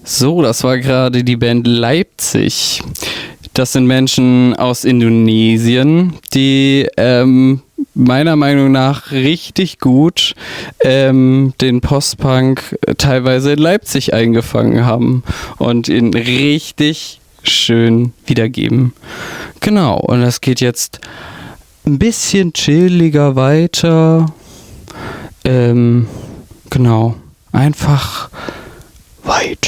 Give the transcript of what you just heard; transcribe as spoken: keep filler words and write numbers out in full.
So, das war gerade die Band Leipzig. Das sind Menschen aus Indonesien, die ähm, meiner Meinung nach richtig gut ähm, den Post-Punk teilweise in Leipzig eingefangen haben und ihn richtig schön wiedergeben. Genau, und das geht jetzt ein bisschen chilliger weiter. Ähm, genau, einfach weiter.